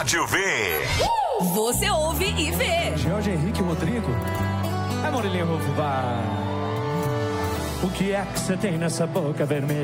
Rádio V. Você ouve e vê. Jorge Henrique Rodrigo. É Murilinho Fubá. O que é que você tem nessa boca vermelha?